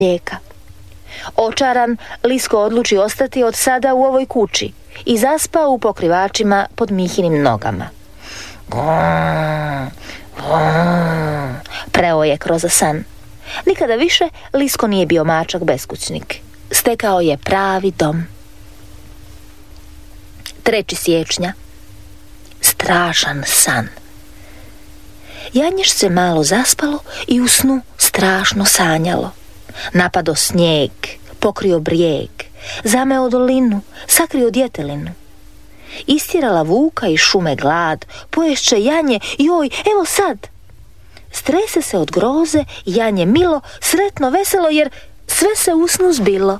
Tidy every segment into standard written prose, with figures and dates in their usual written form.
mlijeka. Očaran, Lisko odluči ostati od sada u ovoj kući i zaspao u pokrivačima pod Mihinim nogama. Preo je kroz san. Nikada više Lisko nije bio mačak beskućnik. Stekao je pravi dom. 3. siječnja. Strašan san. Janje se malo zaspalo i u snu strašno sanjalo. Napado snijeg, pokrio brijeg, zameo dolinu, sakrio djetelinu. Istjerala vuka iz šume glad, poješće Janje, joj, evo sad. Strese se od groze, Janje milo, sretno, veselo, jer sve se u snu zbilo.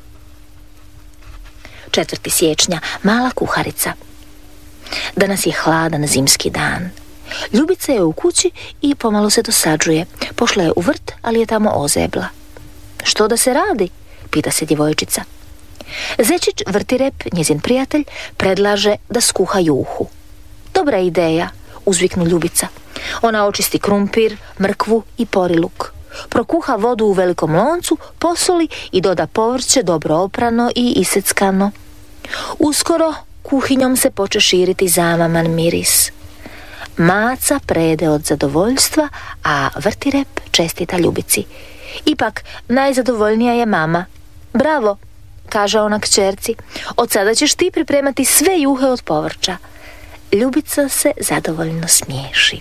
4. siječnja. Mala kuharica. Danas je hladan zimski dan. Ljubica je u kući i pomalo se dosađuje. Pošla je u vrt, ali je tamo ozebla. Što da se radi? Pita se djevojčica. Zečić Vrtirep, njezin prijatelj, predlaže da skuha juhu. Dobra ideja, uzviknu Ljubica. Ona očisti krumpir, mrkvu i poriluk. Prokuha vodu u velikom loncu, posoli i doda povrće dobro oprano i iseckano. Uskoro kuhinjom se poče širiti zamaman miris. Maca prede od zadovoljstva, a Vrtirep čestita Ljubici. Ipak, najzadovoljnija je mama. Bravo, kaže ona kćerci, od sada ćeš ti pripremati sve juhe od povrća. Ljubica se zadovoljno smiješi.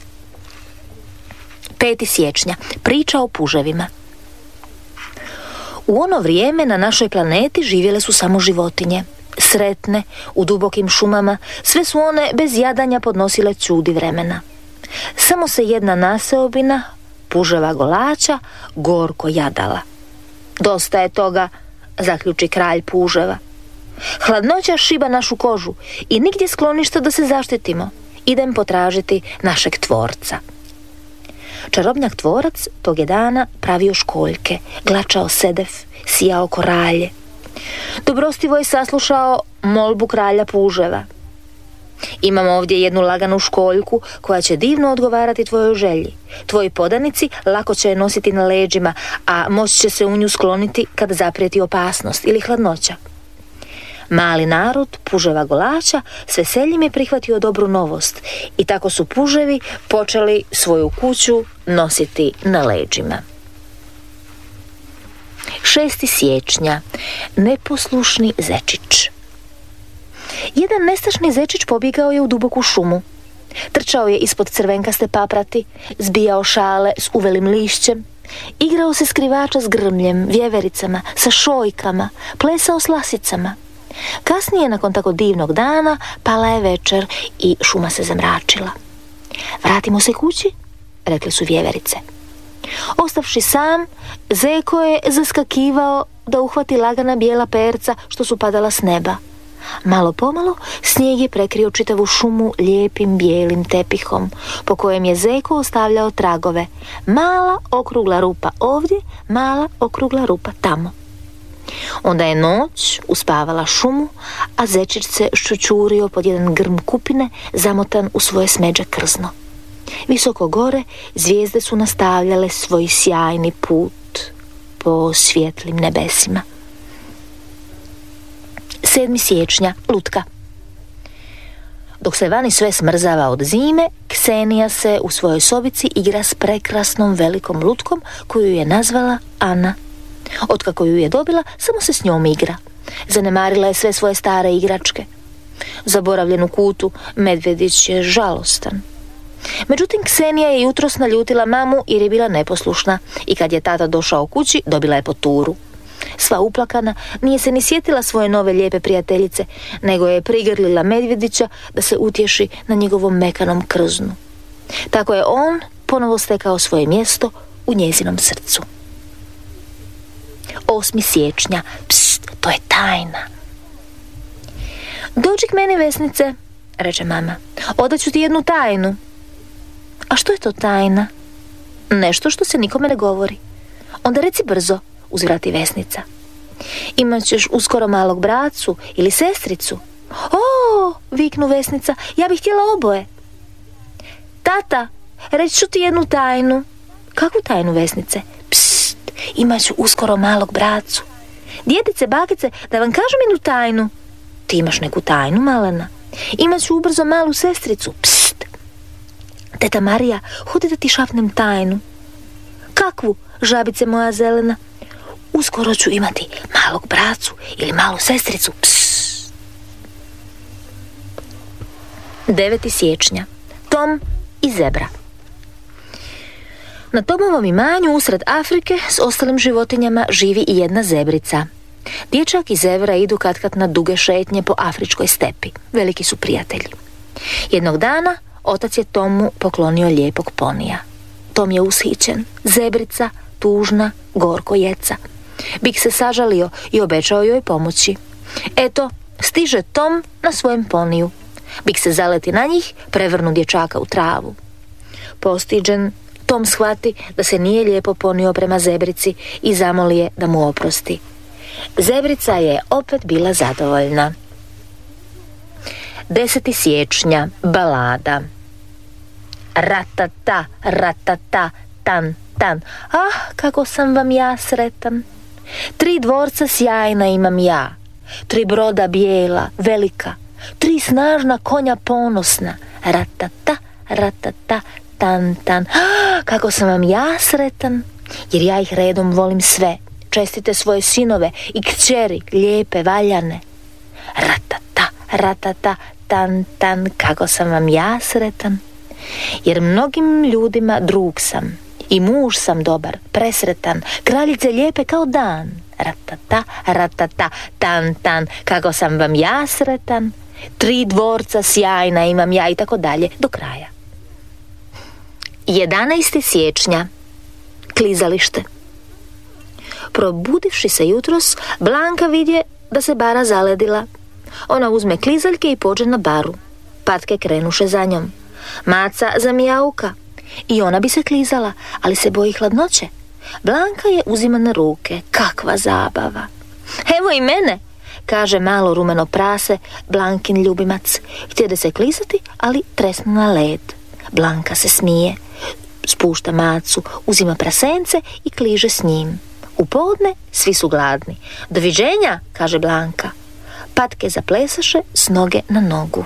5. siječnja. Priča o puževima. U ono vrijeme na našoj planeti živjele su samo životinje. Sretne, u dubokim šumama, sve su one bez jadanja podnosile čudi vremena. Samo se jedna naseobina, puževa golača, gorko jadala. Dosta je toga, zaključi kralj puževa. Hladnoća šiba našu kožu i nigdje skloništa da se zaštitimo. Idem potražiti našeg tvorca. Čarobnjak tvorac tog je dana pravio školjke, glačao sedef, sijao koralje. Dobrostivo je saslušao molbu kralja puževa. Imam ovdje jednu laganu školjku koja će divno odgovarati tvojoj želji. Tvoji podanici lako će je nositi na leđima, a moći će se u nju skloniti kada zaprijeti opasnost ili hladnoća. Mali narod puževa golača s veseljem je prihvatio dobru novost i tako su puževi počeli svoju kuću nositi na leđima. 6. siječnja. Neposlušni zečić. Jedan nestašni zečić pobjegao je u duboku šumu. Trčao je ispod crvenkaste paprati, zbijao šale s uvelim lišćem, igrao se skrivača s grmljem, vjevericama, sa šojkama, plesao s lasicama. Kasnije, nakon tako divnog dana, pala je večer i šuma se zamračila. Vratimo se kući, rekli su vjeverice. Ostavši sam, zeko je zaskakivao da uhvati lagana bijela perca što su padala s neba. Malo pomalo snijeg je prekrio čitavu šumu lijepim bijelim tepihom, po kojem je zeko ostavljao tragove. Mala okrugla rupa ovdje, mala okrugla rupa tamo. Onda je noć uspavala šumu, a zečić se ščučurio pod jedan grm kupine, zamotan u svoje smeđe krzno. Visoko gore zvijezde su nastavljale svoj sjajni put po svjetlim nebesima. 7. siječnja. Lutka. Dok se vani sve smrzava od zime, Ksenija se u svojoj sobici igra s prekrasnom velikom lutkom koju je nazvala Ana. Otkako ju je dobila, samo se s njom igra. Zanemarila je sve svoje stare igračke. Zaboravljen u kutu, medvjedić je žalostan. Međutim, Ksenija je jutros naljutila mamu jer je bila neposlušna i kad je tata došao kući, dobila je poturu. Sva uplakana, nije se ni sjetila svoje nove lijepe prijateljice, nego je prigrlila medvjedića da se utješi na njegovom mekanom krznu. Tako je on ponovo stekao svoje mjesto u njezinom srcu. 8. siječnja. Pst, to je tajna. Dođi k meni, Vesnice, reče mama. Odaću ti jednu tajnu. A što je to tajna? Nešto što se nikome ne govori. Onda reci brzo, uzvrati Vesnica. Imat ćeš uskoro malog bracu ili sestricu. O, viknu Vesnica, ja bih htjela oboje. Tata, reći ću ti jednu tajnu. Kakvu tajnu, Vesnice? Pst, imat ću uskoro malog bracu. Djedice, bakice, da vam kažem jednu tajnu. Ti imaš neku tajnu, malena? Imat ću ubrzo malu sestricu. Pst! Teta Marija, hodi da ti šapnem tajnu. Kakvu, žabice moja zelena? Uskoro ću imati malog bracu ili malu sestricu. Psst! 9. siječnja. Tom i zebra. Na Tomovom imanju usred Afrike s ostalim životinjama živi i jedna zebrica. Dječak i zebra idu katkad na duge šetnje po afričkoj stepi. Veliki su prijatelji. Jednog dana otac je Tomu poklonio lijepog ponija. Tom je ushićen. Zebrica, tužna, gorko jeca. Bik se sažalio i obećao joj pomoći. Eto, stiže Tom na svojem poniju. Bik se zaleti na njih, prevrnu dječaka u travu. Postiđen, Tom shvati da se nije lijepo ponio prema zebrici i zamoli je da mu oprosti. Zebrica je opet bila zadovoljna. 10. siječnja. Balada. Ratata, ratata, tan, tan. Ah, kako sam vam ja sretan. 3 dvorca sjajna imam ja. 3 broda bijela, velika. 3 snažna konja ponosna. Ratata, ratata, tan, tan. Ah, kako sam vam ja sretan, jer ja ih redom volim sve. Čestite svoje sinove i kćeri, lijepe, valjane. Ratata, ratata, tan, tan, kako sam vam ja sretan, jer mnogim ljudima drug sam i muž sam dobar, presretan, kraljice lijepe kao dan. Ratata, ratata, tan, tan, kako sam vam ja sretan, 3 dvorca sjajna imam ja i tako dalje do kraja. 11. siječnja. Klizalište. Probudivši se jutros, Blanka vidje da se bara zaledila. Ona uzme klizaljke i pođe na baru. Patke krenuše za njom. Maca zamijauka. I ona bi se klizala, ali se boji hladnoće. Blanka je uzima na ruke. Kakva zabava! Evo i mene, kaže malo rumeno prase, Blankin ljubimac. Htjede se klizati, ali tresnu na led. Blanka se smije. Spušta macu, uzima prasence i kliže s njim. U podne svi su gladni. Doviđenja, kaže Blanka. Patke zaplesaše s noge na nogu.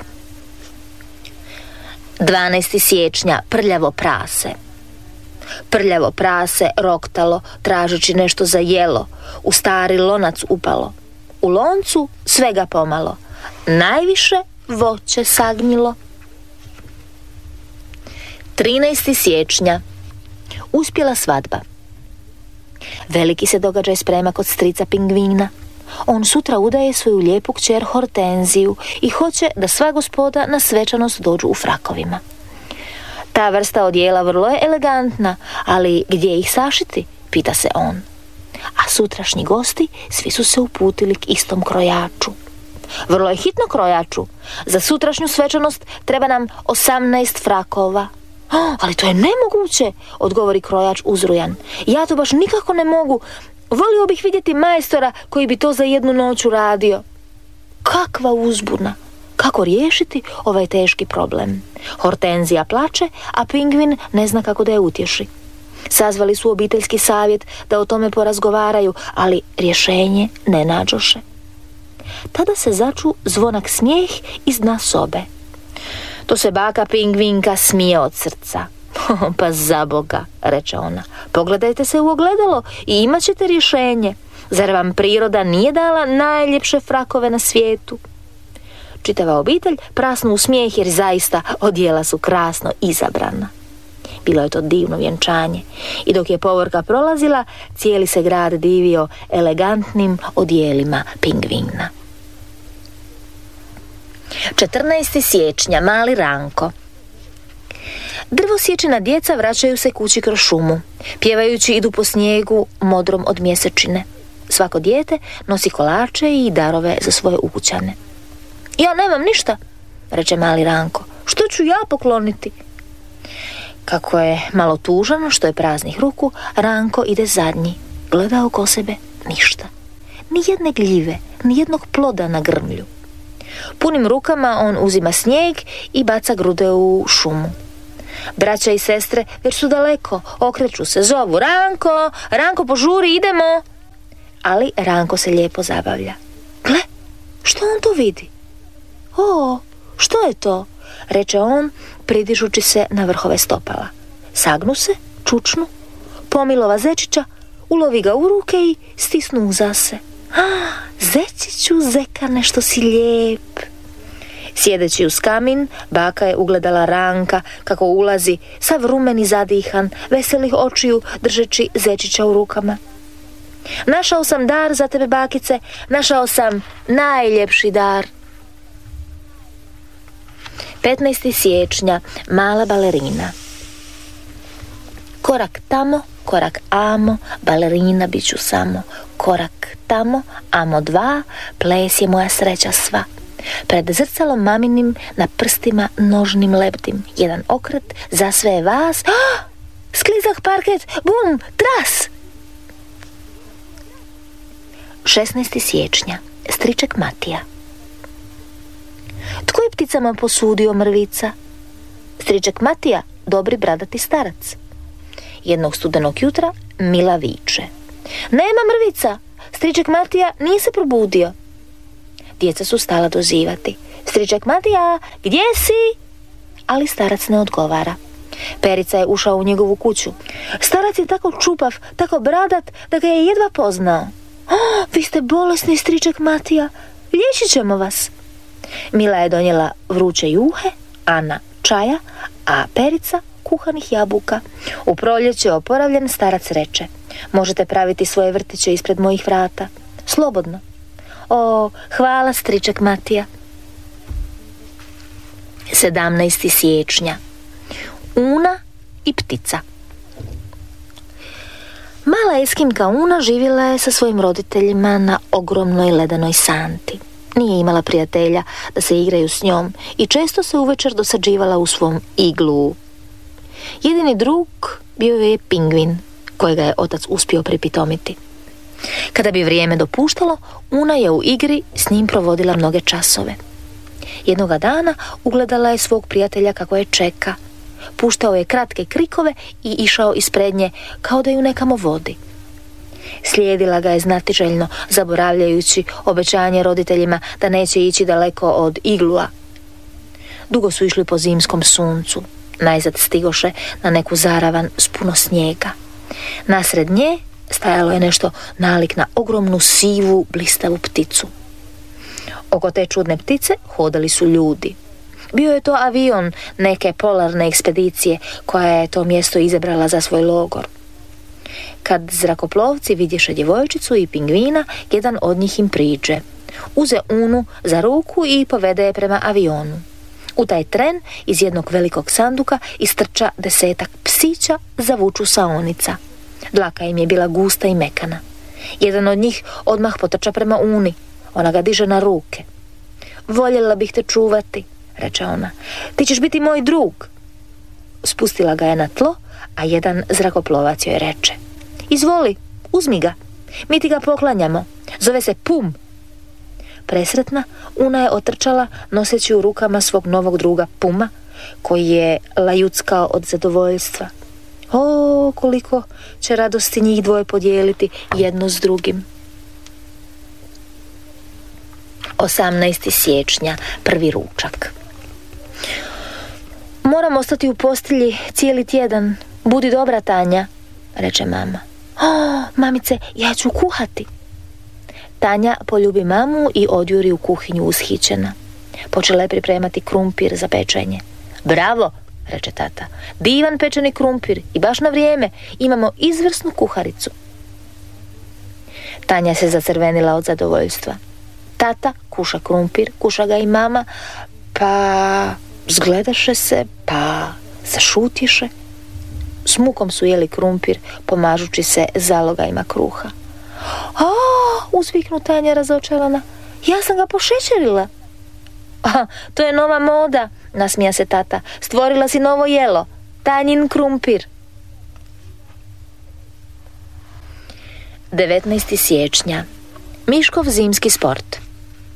12. siječnja. Prljavo prase. Prljavo prase roktalo, tražeći nešto za jelo. U stari lonac upalo. U loncu svega pomalo. Najviše voće sagnilo. 13. siječnja. Uspjela svadba. Veliki se događaj sprema kod strica Pingvina. On sutra udaje svoju lijepu kćer Hortenziju i hoće da sva gospoda na svečanost dođu u frakovima. Ta vrsta odjela vrlo je elegantna, ali gdje ih sašiti, pita se on. A sutrašnji gosti svi su se uputili k istom krojaču. Vrlo je hitno, krojaču. Za sutrašnju svečanost treba nam 18 frakova. Ali to je nemoguće, odgovori krojač uzrujan. Ja to baš nikako ne mogu. Volio bih vidjeti majstora koji bi to za jednu noć uradio. Kakva uzbuna! Kako riješiti ovaj teški problem? Hortenzija plače, a Pingvin ne zna kako da je utješi. Sazvali su obiteljski savjet da o tome porazgovaraju, ali rješenje ne nađoše. Tada se začu zvonak smijeh iz dna sobe. To se baka Pingvinka smije od srca. Pa za Boga, reče ona, pogledajte se u ogledalo i imat ćete rješenje. Zar vam priroda nije dala najljepše frakove na svijetu? Čitava obitelj prasnu u smijeh jer zaista odjela su krasno izabrana. Bilo je to divno vjenčanje i dok je povorka prolazila, cijeli se grad divio elegantnim odjelima Pingvina. 14. siječnja. Mali Ranko. Drvosječina djeca vraćaju se kući kroz šumu. Pjevajući idu po snijegu modrom od mjesečine. Svako dijete nosi kolače i darove za svoje ukućane. Ja nemam ništa, reče mali Ranko. Što ću ja pokloniti? Kako je malo tužan što je praznih ruku, Ranko ide zadnji. Gleda oko sebe, ništa. Ni jedne gljive, ni jednog ploda na grmlju. Punim rukama on uzima snijeg i baca grude u šumu. Braća i sestre već su daleko, okreću se, zovu: Ranko, Ranko, požuri, idemo. Ali Ranko se lijepo zabavlja. Gle, što on to vidi? O, što je to? Reče on, pridižući se na vrhove stopala. Sagnu se, čučnu, pomilova zečića, ulovi ga u ruke i stisnu uza se. Zečiću, zekane, što si lijep. Sjedeći uz kamin, baka je ugledala Ranka kako ulazi, sav rumen i zadihan, veselih očiju, držeći zečića u rukama. Našao sam dar za tebe, bakice, našao sam najljepši dar. 15. siječnja, mala balerina. Korak tamo, korak amo, balerina bit ću samo. Korak tamo, amo dva, ples je moja sreća sva. Pred zrcalom maminim, na prstima nožnim lebdim. Jedan okret, za sve vas. Sklizak parket, bum, tras! 16. siječnja, striček Matija. Tko je pticama posudio mrvica? Striček Matija, dobri bradati starac. Jednog studenog jutra Mila viče: Nema mrvica, striček Matija nije se probudio. Djeca su stala dozivati: Striček Matija, gdje si? Ali starac ne odgovara. Perica je ušao u njegovu kuću. Starac je tako čupav, tako bradat, da ga je jedva poznao. Vi ste bolesni, striček Matija, liječit ćemo vas. Mila je donijela vruće juhe, Ana čaja, a Perica kuhanih jabuka. U proljeće oporavljen starac reče: Možete praviti svoje vrtiće ispred mojih vrata. Slobodno. O, hvala, striček Matija. 17. siječnja. Una i ptica. Mala eskimka Una živjela je sa svojim roditeljima na ogromnoj ledenoj santi. Nije imala prijatelja da se igraju s njom i često se uvečer dosađivala u svom iglu. Jedini drug bio je pingvin, kojega je otac uspio pripitomiti. Kada bi vrijeme dopuštalo, Una je u igri s njim provodila mnoge časove. Jednoga dana ugledala je svog prijatelja kako je čeka. Puštao je kratke krikove i išao ispred nje kao da ju nekamo vodi. Slijedila ga je znatiželjno, zaboravljajući obećanje roditeljima da neće ići daleko od iglua. Dugo su išli po zimskom suncu. Najzad stigoše na neku zaravan s puno snijega. Nasred nje stajalo je nešto nalik na ogromnu sivu blistavu pticu. Oko te čudne ptice hodali su ljudi. Bio je to avion neke polarne ekspedicije koja je to mjesto izabrala za svoj logor. Kad zrakoplovci vidješe djevojčicu i pingvina, jedan od njih im priđe. Uze Unu za ruku i povede je prema avionu. U taj tren iz jednog velikog sanduka istrča 10 psića zavuču saonica. Dlaka im je bila gusta i mekana. Jedan od njih odmah potrča prema Uni. Ona ga diže na ruke. Voljela bih te čuvati, reče ona. Ti ćeš biti moj drug. Spustila ga je na tlo, a jedan zrakoplovac joj reče: Izvoli, uzmi ga. Mi ti ga poklanjamo. Zove se Pum. Presretna, Una je otrčala noseći u rukama svog novog druga Puma, koji je lajuckao od zadovoljstva. O, koliko će radosti njih dvoje podijeliti jedno s drugim. 18. siječnja, prvi ručak. Moram ostati u postelji cijeli tjedan. Budi dobra, Tanja, reče mama. O, mamice, ja ću kuhati. Tanja poljubi mamu i odjuri u kuhinju ushićena. Počela je pripremati krumpir za pečenje. Bravo, reče tata. Divan pečeni krumpir i baš na vrijeme. Imamo izvrsnu kuharicu. Tanja se zacrvenila od zadovoljstva. Tata kuša krumpir, kuša ga i mama, pa zgledaše se, pa zašutješe. S mukom su jeli krumpir, pomažući se zalogajima kruha. A, uzviknu Tanja razočarana. Ja sam ga pošećerila. To je nova moda, nasmija se tata. Stvorila si novo jelo, Tanjin krumpir. 19. siječnja. Miškov zimski sport.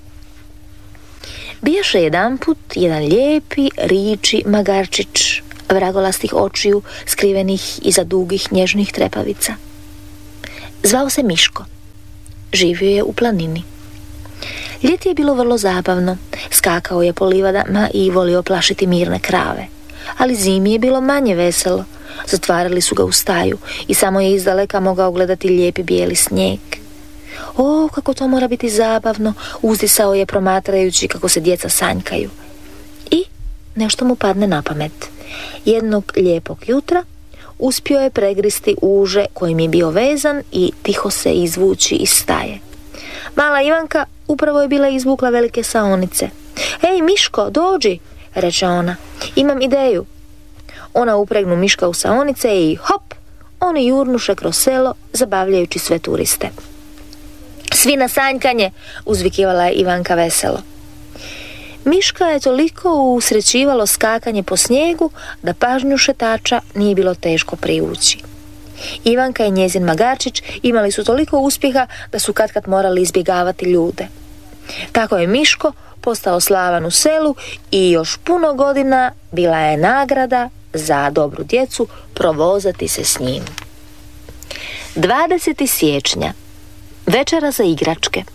Bijaše jedanput jedan lijepi riči magarčić, vragolastih očiju skrivenih iza dugih nježnih trepavica. Zvao se Miško. Živio je u planini. Ljeti je bilo vrlo zabavno. Skakao je po livadama i volio plašiti mirne krave. Ali zimi je bilo manje veselo. Zatvarali su ga u staju i samo je izdaleka mogao gledati lijepi bijeli snijeg. O, kako to mora biti zabavno, uzdisao je promatrajući kako se djeca sanjkaju. I nešto mu padne na pamet. Jednog lijepog jutra uspio je pregristi uže kojim je bio vezan i tiho se izvući iz staje. Mala Ivanka upravo je bila izvukla velike saonice. Ej, Miško, dođi, reče ona, imam ideju. Ona upregnu Miška u saonice i hop, oni jurnuše kroz selo, zabavljajući sve turiste. Svi na sanjkanje, uzvikivala je Ivanka veselo. Miška je toliko usrećivalo skakanje po snijegu da pažnju šetača nije bilo teško privući. Ivanka i njezin magarčić imali su toliko uspjeha da su katkad morali izbjegavati ljude. Tako je Miško postao slavan u selu i još puno godina bila je nagrada za dobru djecu provozati se s njim. 20. siječnja. Večera za igračke.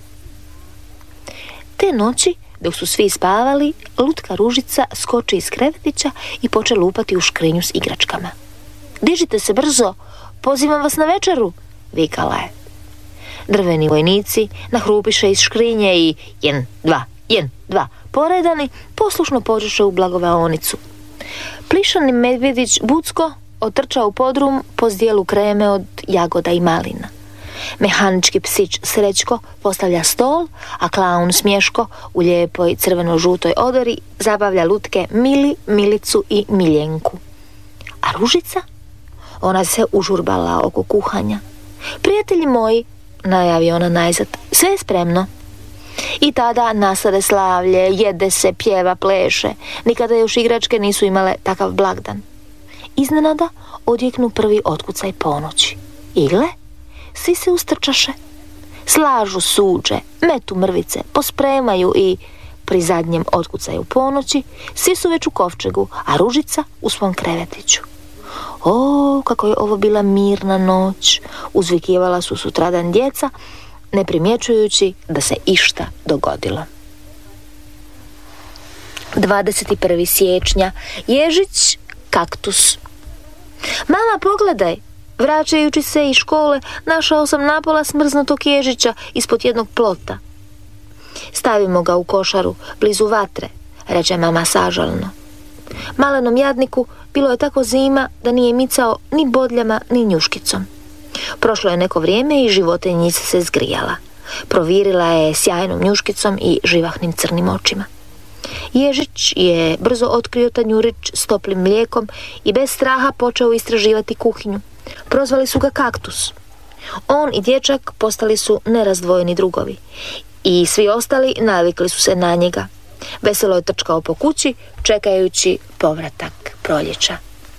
Te noći, dok su svi spavali, lutka Ružica skoči iz krevetića i poče lupati u škrinju s igračkama. Dižite se brzo, pozivam vas na večeru, vikala je. Drveni vojnici nahrupiše iz škrinje i 1, 2, poredani poslušno pođeše u blagovaonicu. Plišani medvjedić Bucko otrčao u podrum po zdjelu kreme od jagoda i malina. Mehanički psić Srećko postavlja stol, a klaun Smješko u lijepoj crveno-žutoj odori zabavlja lutke Mili, Milicu i Miljenku. A Ružica? Ona se užurbala oko kuhanja. Prijatelji moji, najavi ona najzad, sve je spremno. I tada nastade slavlje, jede se, pjeva, pleše. Nikada još igračke nisu imale takav blagdan. Iznenada odjeknu prvi otkucaj ponoći. I gle, svi se ustrčaše. Slažu suđe, metu mrvice, pospremaju i pri zadnjem otkucaju ponoći svi su već u kovčegu, a Ružica u svom krevetiću. O, kako je ovo bila mirna noć, uzvikivala su sutradan djeca, ne primjećujući da se išta dogodilo. 21. siječnja. Ježić, kaktus. Mama, pogledaj, vraćajući se iz škole, našao sam napola smrznutog ježića ispod jednog plota. Stavimo ga u košaru, blizu vatre, reče mama sažalno. Malenom jadniku bilo je tako zima da nije micao ni bodljama ni njuškicom. Prošlo je neko vrijeme i životinjica se zgrijala. Provirila je sjajnom njuškicom i živahnim crnim očima. Ježić je brzo otkrio tanjurić s toplim mlijekom i bez straha počeo istraživati kuhinju. Prozvali su ga Kaktus. On i dječak postali su nerazdvojeni drugovi i svi ostali navikli su se na njega. Veselo je trčkao po kući, čekajući povratak proljeća.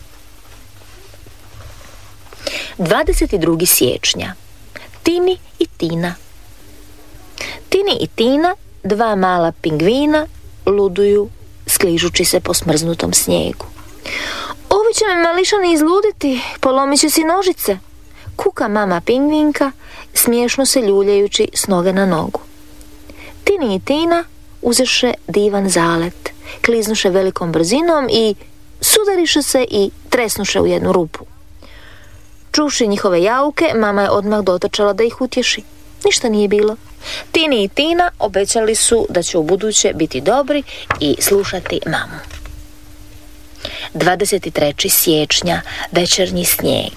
22. siječnja. Tini i Tina. Tini i Tina, dva mala pingvina, luduju skližući se po smrznutom snijegu. Ovi će me mališani izluditi, polomit će si nožice, kuka mama pingvinka, smiješno se ljuljajući s noge na nogu. Tini i Tina uzeše divan zalet, kliznuše velikom brzinom i sudariše se i tresnuše u jednu rupu. Čuvši njihove jauke, mama je odmah dotrčala da ih utješi. Ništa nije bilo. Tini i Tina obećali su da će ubuduće biti dobri i slušati mamu. 23. siječnja. Večernji snijeg.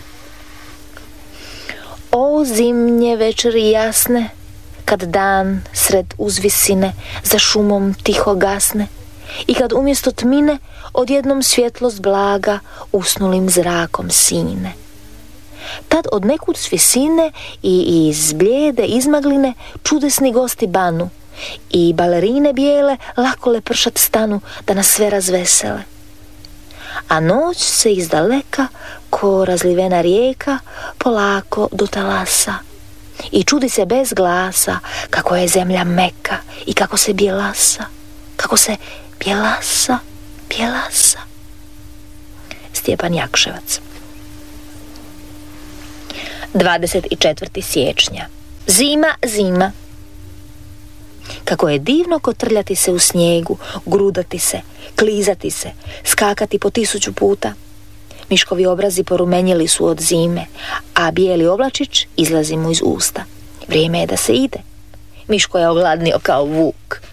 O zimnje večeri jasne, kad dan sred uzvisine za šumom tiho gasne i kad umjesto tmine odjednom svjetlost blaga usnulim zrakom sine. Tad od nekud s visine i iz blijede izmagline čudesni gosti banu i balerine bijele lako lepršat stanu da nas sve razvesele. A noć se izdaleka ko razlivena rijeka polako dotalasa i čudi se bez glasa kako je zemlja meka i kako se bjelasa, kako se bjelasa. Stjepan Jakševac. 24. siječnja. Zima, zima. Kako je divno kotrljati se u snijegu, grudati se, klizati se, skakati po 1000 puta. Miškovi obrazi porumenjili su od zime, a bijeli oblačić izlazi mu iz usta. Vrijeme je da se ide. Miško je ogladnio kao vuk.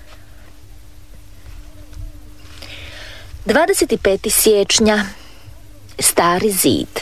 25. siječnja. Stari zid.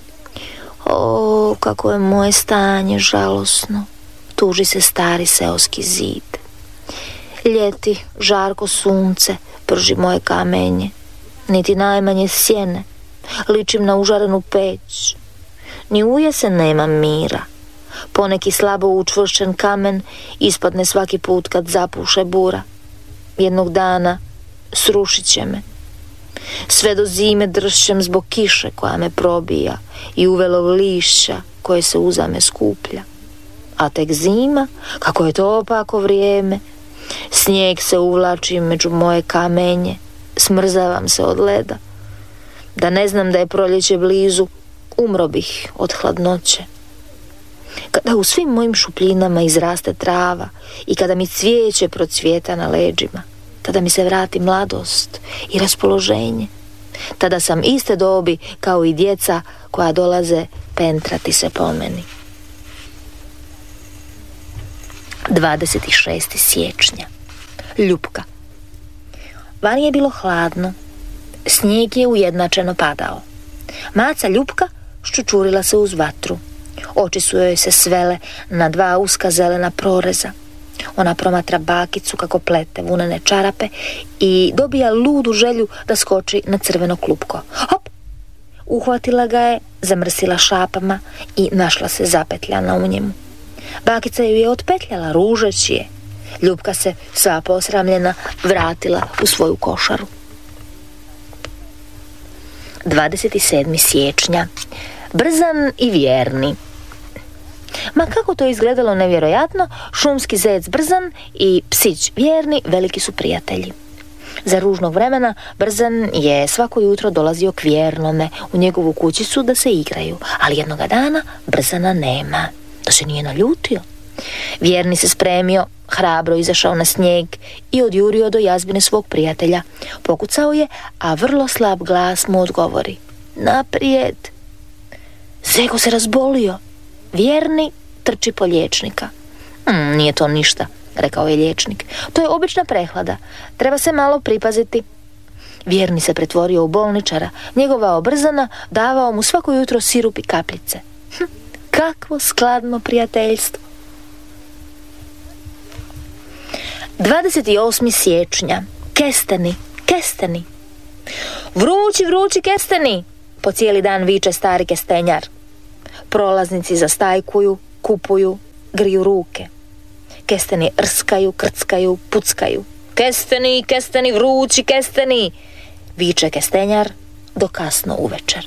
O, kako je moje stanje žalosno. Tuži se stari seoski zid. Ljeti, žarko sunce, prži moje kamenje. Niti najmanje sjene. Ličim na užarenu peć. Ni u jesen nema mira. Poneki slabo učvršćen kamen ispadne svaki put kad zapuše bura. Jednog dana srušit će me. Sve do zime dršćem zbog kiše koja me probija i uvelog lišća koje se uzame skuplja. A tek zima, kako je to opako vrijeme. Snijeg se uvlači među moje kamenje. Smrzavam se od leda. Da ne znam da je proljeće blizu, umro bih od hladnoće. Kada u svim mojim šupljinama izraste trava i kada mi cvijeće procvijeta na leđima, tada mi se vrati mladost i raspoloženje. Tada sam iste dobi kao i djeca koja dolaze pentrati se po meni. 26. siječnja. Ljupka. Vani je bilo hladno. Snijeg je ujednačeno padao. Maca Ljupka ščučurila se uz vatru. Oči su joj se svele na 2 uska zelena proreza. Ona promatra bakicu kako plete vunene čarape i dobija ludu želju da skoči na crveno klupko. Hop! Uhvatila ga je, zamrsila šapama i našla se zapetljana u njemu. Bakica ju je otpetljala ružeći je. Ljupka se, sva posramljena, vratila u svoju košaru. 27. siječnja. Brzan i vjerni. Ma kako to izgledalo nevjerojatno, šumski zec Brzan i psić Vjerni veliki su prijatelji. Za ružnog vremena Brzan je svako jutro dolazio k Vjernome u njegovu kućicu da se igraju, ali jednoga dana Brzana nema. Da se nije naljutio. Vjerni se spremio, hrabro izašao na snijeg i odjurio do jazbine svog prijatelja. Pokucao je, a vrlo slab glas mu odgovori: naprijed. Zeko se razbolio. Vjerni trči po liječnika. Nije to ništa, rekao je liječnik. To je obična prehlada. Treba se malo pripaziti. Vjerni se pretvorio u bolničara. Njegovao Brzana, davao mu svako jutro sirup i kapljice. Kakvo skladno prijateljstvo. 28. siječnja. Kesteni, kesteni. Vrući, vrući kesteni, po cijeli dan viče stari kestenjar. Prolaznici zastajkuju, kupuju, griju ruke. Kesteni rskaju, krckaju, puckaju. Kesteni, kesteni, vrući kesteni, viče kestenjar do kasno uvečer.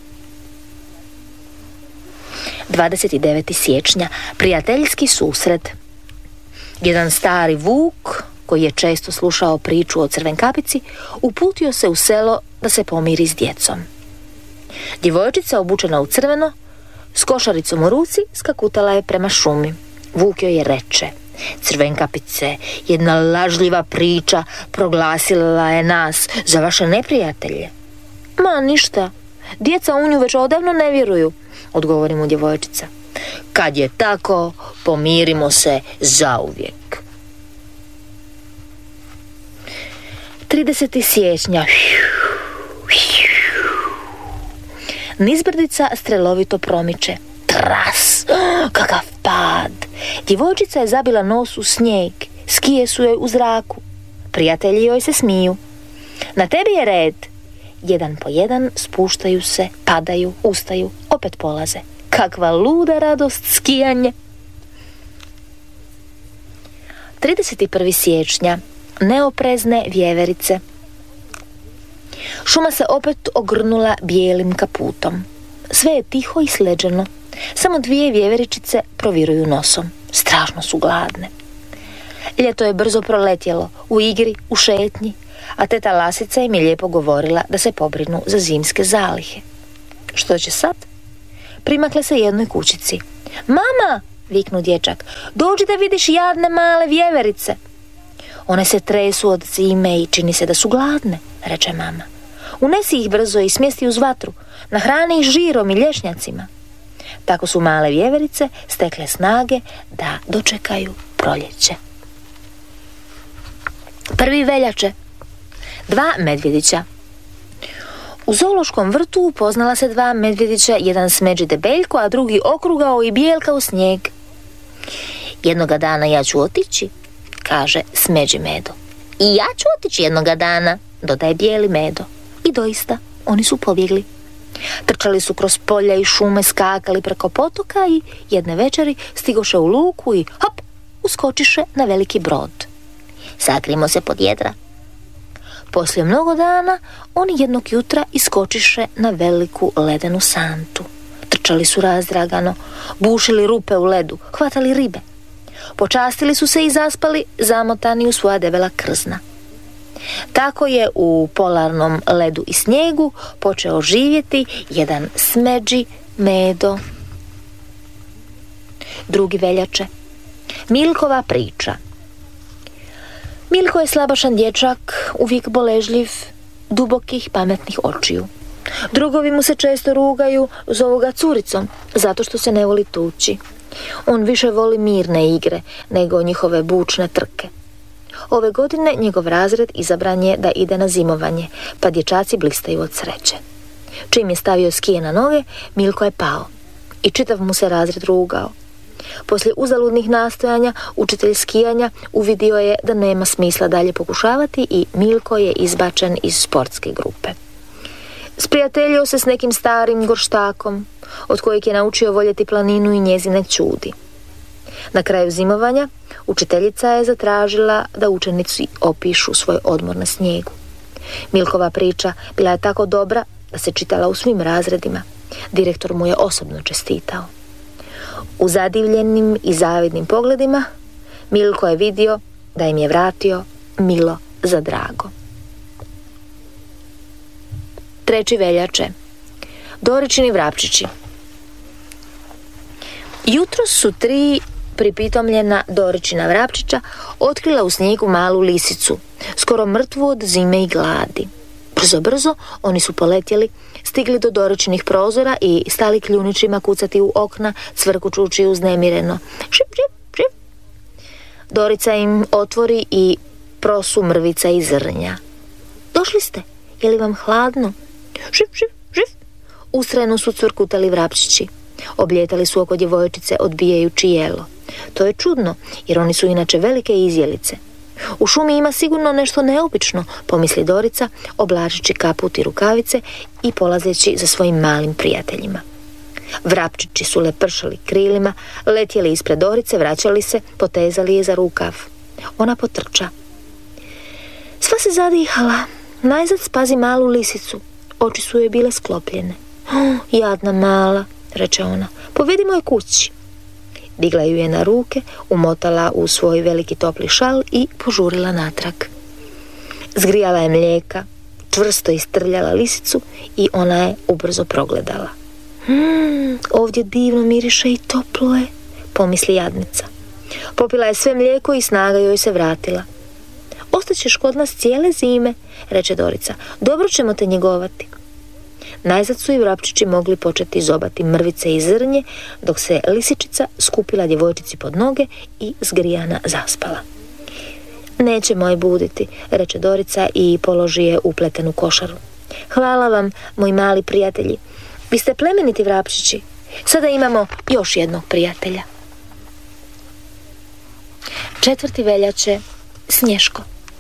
29. siječnja. Prijateljski susret. Jedan stari vuk, koji je često slušao priču o Crvenkapici, uputio se u selo da se pomiri s djecom. Djevojčica obučena u crveno, s košaricom u ruci, skakutala je prema šumi. Vuk joj je reče: Crvenkapice, jedna lažljiva priča proglasila je nas za vaše neprijatelje. Ma ništa, djeca u nju već odavno ne vjeruju, odgovori mu djevojčica. Kad je tako, pomirimo se zauvijek. 30. siječnja. Nizbrdica strelovito promiče. Tras! Kakav pad! Djevojčica je zabila nos u snijeg. Skije su joj u zraku. Prijatelji joj se smiju. Na tebi je red. Jedan po jedan spuštaju se, padaju, ustaju, opet polaze. Kakva luda radost skijanje! 31. siječnja. Neoprezne vjeverice. Šuma se opet ogrnula bijelim kaputom. Sve je tiho i sleđeno. Samo 2 vjeveričice proviruju nosom. Strašno su gladne. Ljeto je brzo proletjelo, u igri, u šetnji. a teta Lasica im je lijepo govorila da se pobrinu za zimske zalihe. Što će sad? Primakle se jednoj kućici. Mama, viknu dječak, dođi da vidiš jadne male vjeverice. One se tresu od zime i čini se da su gladne, reče mama. Unesi ih brzo i smjesti uz vatru, nahrani ih žirom i lješnjacima. Tako su male vjeverice stekle snage da dočekaju proljeće. 1. veljače. 2 medvjedića. U zoološkom vrtu upoznala se 2 medvjedića, jedan smeđi debeljko, a drugi okrugao i bijelka u snijeg. Jednoga dana ja ću otići, kaže smeđi Medo. I ja ću otići jednoga dana, dodaje bijeli Medo. I doista, oni su pobjegli. Trčali su kroz polja i šume, skakali preko potoka i jedne večeri stigoše u luku i hop, uskočiše na veliki brod. Sakrimo se pod jedra. Poslije mnogo dana, oni jednog jutra iskočiše na veliku ledenu santu. Trčali su razdragano, bušili rupe u ledu, hvatali ribe. Počastili su se i zaspali, zamotani u svoja debela krzna. Tako je u polarnom ledu i snijegu počeo živjeti jedan smeđi Medo. 2. veljače. Milkova priča. Milko je slabašan dječak, uvijek boležljiv, dubokih pametnih očiju. Drugovi mu se često rugaju, zovu ga curicom, zato što se ne voli tući. On više voli mirne igre nego njihove bučne trke. Ove godine njegov razred izabran je da ide na zimovanje, pa dječaci blistaju od sreće. Čim je stavio skije na noge, Milko je pao i čitav mu se razred rugao. Poslije uzaludnih nastojanja, učitelj skijanja uvidio je da nema smisla dalje pokušavati i Milko je izbačen iz sportske grupe. Sprijateljio se s nekim starim gorštakom, od kojeg je naučio voljeti planinu i njezine čudi. Na kraju zimovanja, učiteljica je zatražila da učenici opišu svoj odmor na snijegu. Milkova priča bila je tako dobra da se čitala u svim razredima. Direktor mu je osobno čestitao. U zadivljenim i zavidnim pogledima Milko je vidio da im je vratio milo za drago. 3. veljače. Doričini vrapčići. Jutros su 3 pripitomljena Doričina vrapčića otkrila u snijegu malu lisicu, skoro mrtvu od zime i gladi. Brzo oni su poletjeli, stigli do Doričinih prozora i stali kljuničima kucati u okna, cvrkučući uznemireno. Šip, šip, šip. Dorica im otvori i prosu mrvica i zrnja. Došli ste, je li vam hladno? Šip, šip, šip. Ustrajno su cvrkutali vrapčići. Oblijetali su oko djevojčice odbijajući jelo. To je čudno, jer oni su inače velike izjelice. U šumi ima sigurno nešto neobično, pomisli Dorica, oblačići kaput i rukavice i polazeći za svojim malim prijateljima. Vrapčići su lepršali krilima, letjeli ispred Dorice, vraćali se, potezali je za rukav. Ona potrča. Sva se zadihala, najzad spazi malu lisicu. Oči su joj bile sklopljene. Jadna mala, reče ona, povedimo je kući. Digla ju je na ruke, umotala u svoj veliki topli šal i požurila natrag. Zgrijala je mlijeka, čvrsto istrljala lisicu i ona je ubrzo progledala. Ovdje divno miriše i toplo je, pomisli jadnica. Popila je sve mlijeko i snaga joj se vratila. Ostaćeš kod nas cijele zime, reče Dorica, dobro ćemo te njegovati. Najzad su i vrapčići mogli početi zobati mrvice i zrnje, dok se lisičica skupila djevojčici pod noge i zgrijana zaspala. Neće moj buditi, reče Dorica i položi je upletenu košaru. Hvala vam, moji mali prijatelji. Vi ste plemeniti vrapčići. Sada imamo još jednog prijatelja. 4. veljače. Snješko.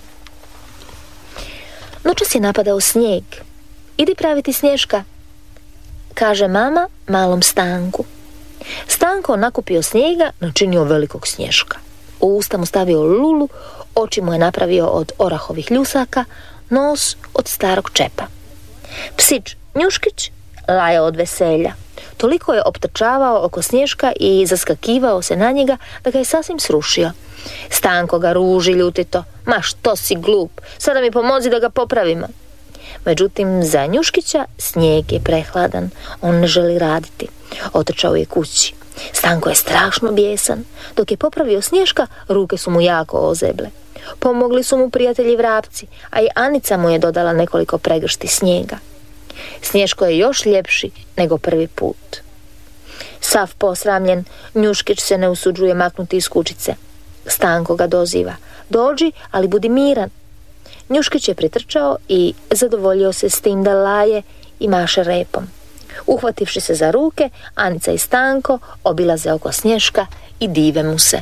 Noćas je napadao snijeg. Idi praviti Snješka, kaže mama malom Stanku. Stanko nakupio snijega, načinio velikog Snješka. U usta mu stavio lulu, oči mu je napravio od orahovih ljusaka, nos od starog čepa. Psić Njuškić lajao od veselja. Toliko je optrčavao oko Snješka i zaskakivao se na njega da ga je sasvim srušio. Stanko ga ruži ljutito. Ma što si glup, sada mi pomozi da ga popravimo. Međutim, za Njuškića snijeg je prehladan, on ne želi raditi. Otrčao je kući. Stanko je strašno bijesan. Dok je popravio Snješka, ruke su mu jako ozeble. Pomogli su mu prijatelji vrapci, a i Anica mu je dodala nekoliko pregršti snijega. Snješko je još ljepši nego prvi put. Sav posramljen, Njuškić se ne usuđuje maknuti iz kućice. Stanko ga doziva. Dođi, ali budi miran. Njuškić je pritrčao i zadovoljio se s tim da laje i maše repom. Uhvativši se za ruke, Anica i Stanko obilaze oko Snješka i dive mu se.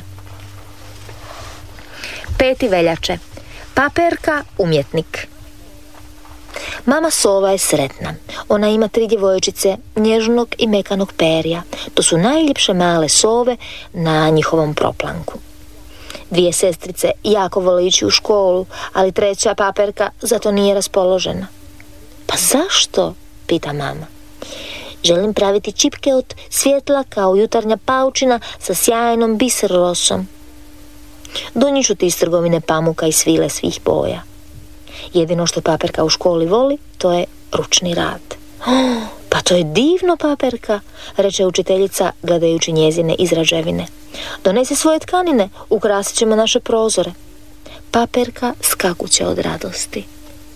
5. veljače. Paperka, umjetnik. Mama sova je sretna. Ona ima 3 djevojčice nježnog i mekanog perja. To su najljepše male sove na njihovom proplanku. 2 sestrice jako vole ići u školu, ali 3. Paperka zato nije raspoložena. Pa zašto? Pita mama. Želim praviti čipke od svjetla kao jutarnja paučina sa sjajnom biser rosom. Donijet ću ti iz trgovine pamuka i svile svih boja. Jedino što Paperka u školi voli, to je ručni rad. Pa to je divno, Paperka, reče učiteljica gledajući njezine izrađevine. Donesi svoje tkanine, ukrasit ćemo naše prozore. Paperka skakuće od radosti.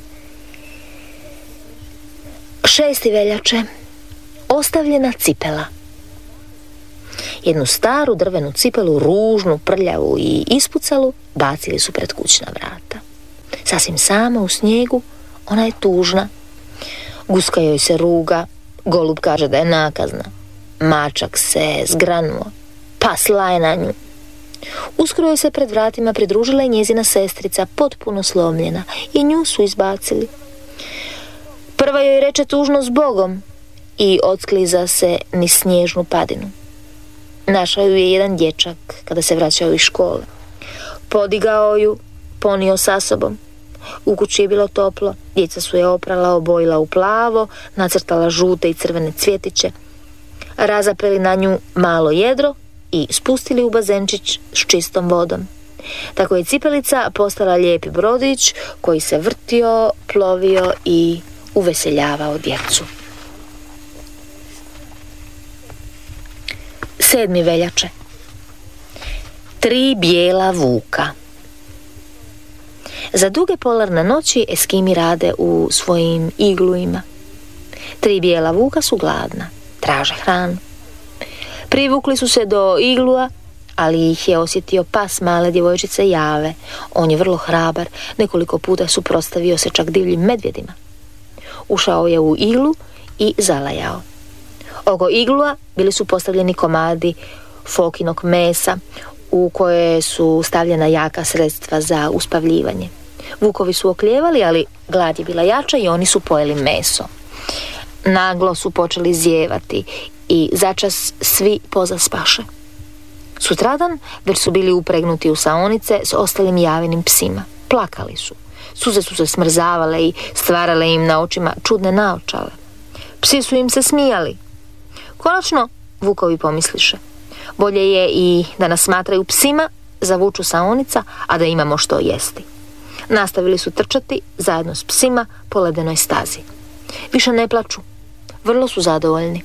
6. veljače. Ostavljena cipela. Jednu staru drvenu cipelu, ružnu, prljavu i ispucalu, bacili su pred kućna vrata. Sasvim sama u snijegu, ona je tužna. Guska joj se ruga, golub kaže da je nakazna. Mačak se zgranuo, pas laje na nju. Uskoro joj se pred vratima pridružila i njezina sestrica, potpuno slomljena, i nju su izbacili. Prva joj reče tužno zbogom i odskliza se niz snježnu padinu. Našao ju je jedan dječak kada se vraćao iz škole. Podigao ju, ponio sa sobom. U kući je bilo toplo, djeca su je oprala, obojila u plavo, nacrtala žute i crvene cvjetiće, razapeli na nju malo jedro i spustili u bazenčić s čistom vodom. Tako je cipelica postala lijepi brodić koji se vrtio, plovio i uveseljavao djecu. 7. veljače. 3 bijela vuka. Za duge polarne noći Eskimi rade u svojim igluima. 3 bijela vuka su gladna, traže hranu. Privukli su se do iglua, ali ih je osjetio pas male djevojčice Jave. On je vrlo hrabar, nekoliko puta suprotstavio se čak divljim medvjedima. Ušao je u iglu i zalajao. Oko iglua bili su postavljeni komadi fokinog mesa u koje su stavljena jaka sredstva za uspavljivanje. Vukovi su oklijevali, ali glad je bila jača i oni su pojeli meso. Naglo su počeli zijevati i začas svi pozaspaše. Sutradan već su bili upregnuti u saonice s ostalim Javinim psima. Plakali su. Suze su se smrzavale i stvarale im na očima čudne naočale. Psi su im se smijali. Konačno, vukovi pomisliše. Bolje je i da nas smatraju psima, zavuču saonica, a da imamo što jesti. Nastavili su trčati zajedno s psima po ledenoj stazi. Više ne plaču. Vrlo su zadovoljni.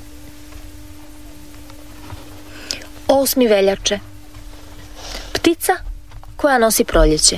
8. veljače. Ptica koja nosi proljeće.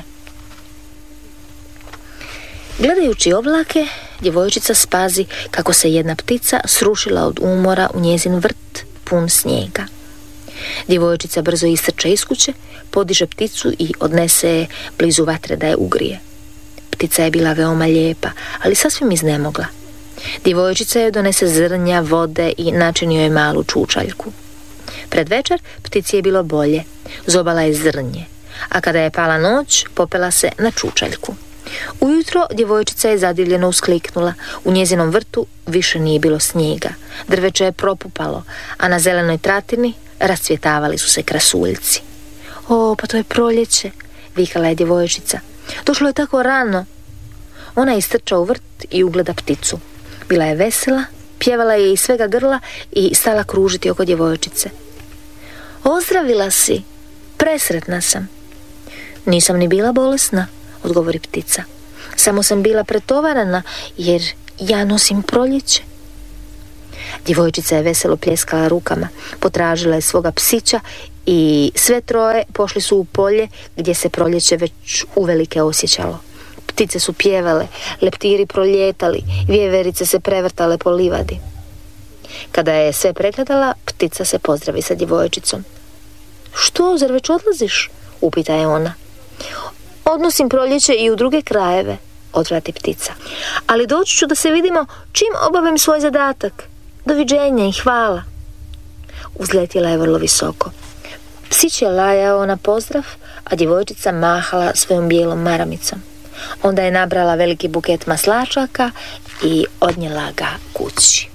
Gledajući oblake, djevojčica spazi kako se jedna ptica srušila od umora u njezin vrt pun snijega. Djevojčica brzo istrče iz kuće, podiže pticu i odnese je blizu vatre da je ugrije. Ptica je bila veoma lijepa, ali sasvim iznemogla. Djevojčica je donese zrnja, vode i načinio je malu čučaljku. Pred večer ptici je bilo bolje, zobala je zrnje, a kada je pala noć, popela se na čučaljku. Ujutro djevojčica je zadivljeno uskliknula. U njezinom vrtu više nije bilo snijega. Drveće je propupalo, a na zelenoj tratini rascvjetavali su se krasuljci. O, pa to je proljeće, vikala je djevojčica. Došlo je tako rano. Ona istrča u vrt i ugleda pticu. Bila je vesela Pjevala je iz svega grla i stala kružiti oko djevojčice. Ozdravila si, presretna sam. Nisam ni bila bolesna, odgovori ptica. Samo sam bila pretovarana jer ja nosim proljeće. Djevojčica je veselo pljeskala rukama, potražila je svoga psića i sve troje pošli su u polje gdje se proljeće već uvelike osjećalo. Ptice su pjevale, leptiri proljetali, vjeverice se prevrtale po livadi. Kada je sve pregledala, ptica se pozdravi sa djevojčicom. Što, zar već odlaziš? Upita je ona. Odnosim proljeće i u druge krajeve, odvrati ptica. Ali doći ću da se vidimo čim obavim svoj zadatak. Doviđenja i hvala. Uzletjela je vrlo visoko. Psić je lajao na pozdrav, a djevojčica mahala svojom bijelom maramicom. Onda je nabrala veliki buket maslačaka i odnijela ga kući.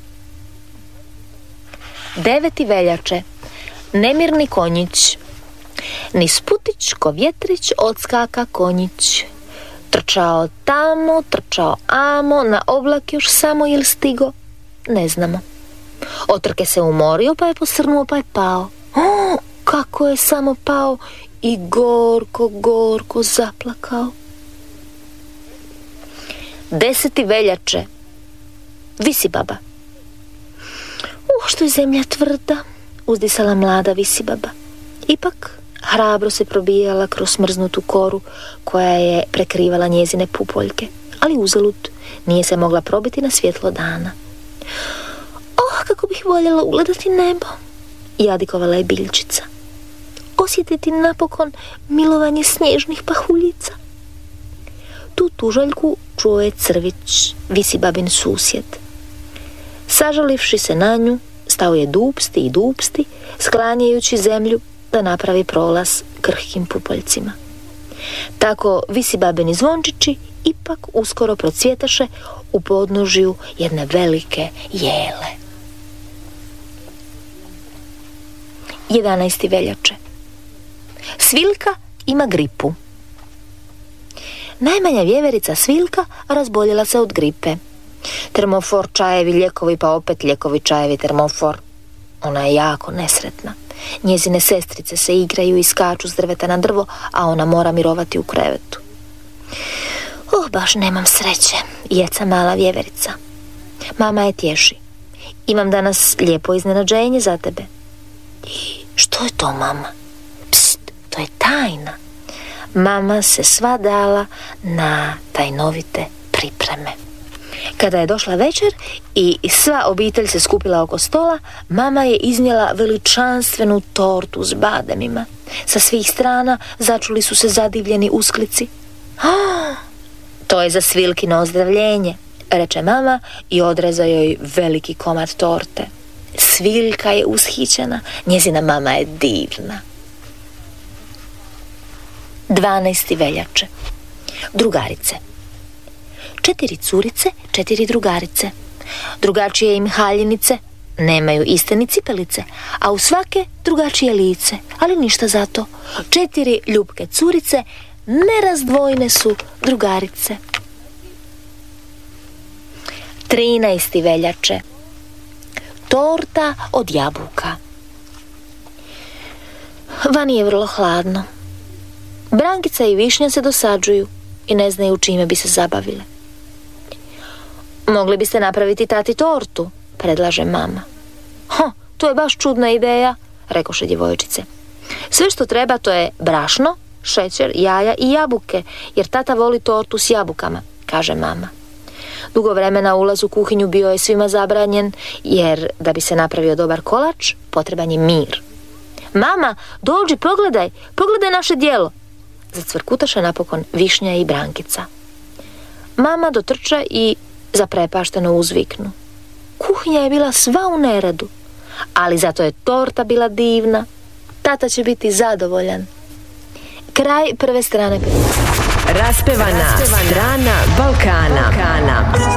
9. veljače. Nemirni konjić. Niz putić ko vjetrić odskaka konjić. Trčao tamo, trčao amo, na oblak još samo jel stigo, ne znamo. Od trke se umorio, pa je posrnuo, pa je pao. Kako je samo pao i gorko, gorko zaplakao. 10. veljače. Visibaba. Što je zemlja tvrda, uzdisala mlada visibaba. Ipak hrabro se probijala kroz smrznutu koru koja je prekrivala njezine pupoljke, ali uzalud, nije se mogla probiti na svjetlo dana. Kako bih voljela ugledati nebo, jadikovala je biljčica. Osjetiti napokon milovanje snježnih pahuljica. Tu tužaljku čuo je Crvić, visibabin susjed. Sažalivši se na nju, stao je dupsti i dupsti, sklanjajući zemlju da napravi prolaz krhkim pupoljcima. Tako visibabini zvončići ipak uskoro procvjetaše u podnožju jedne velike jele. 11. veljače. Sviljka ima gripu. Najmanja vjeverica Sviljka razboljela se od gripe. Termofor, čajevi, lijekovi, pa opet lijekovi, čajevi, termofor. Ona je jako nesretna. Njezine sestrice se igraju i skaču s drveta na drvo, a ona mora mirovati u krevetu. Baš nemam sreće, jeca mala vjeverica. Mama je tješi. Imam danas lijepo iznenađenje za tebe. Što je to, mama? Pst, to je tajna. Mama se sva dala na tajnovite pripreme. Kada je došla večer i sva obitelj se skupila oko stola, mama je iznijela veličanstvenu tortu s bademima. Sa svih strana začuli su se zadivljeni usklici. To je za Sviljkino ozdravljenje, reče mama i odreza joj veliki komad torte. Sviljka je ushićena, njezina mama je divna. 12. veljače. Drugarice. 4 curice, 4 drugarice. Drugačije im haljinice, nemaju iste ni cipelice, a u svake drugačije lice, ali ništa zato. 4 ljubke curice, nerazdvojne su drugarice. 13. veljače. Torta od jabuka. Vani je vrlo hladno. Brankica i Višnja se dosađuju i ne znaju čime bi se zabavile. Mogli biste napraviti tati tortu, predlaže mama. To je baš čudna ideja, rekoše djevojčice. Sve što treba to je brašno, šećer, jaja i jabuke, jer tata voli tortu s jabukama, kaže mama. Dugo vremena ulaz u kuhinju bio je svima zabranjen, jer da bi se napravio dobar kolač, potreban je mir. Mama, dođi, pogledaj naše djelo, zacvrkutaše napokon Višnja i Brankica. Mama dotrča i zaprepašteno uzviknu. Kuhinja je bila sva u neredu, ali zato je torta bila divna. Tata će biti zadovoljan. Kraj prve strane. Raspevana strana Balkana.